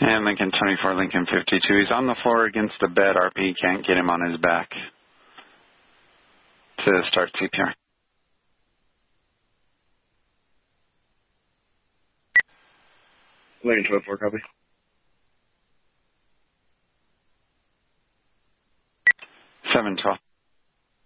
And Lincoln 24, Lincoln 52. He's on the floor against the bed. RP can't get him on his back to start CPR. Lincoln 24, copy. 712.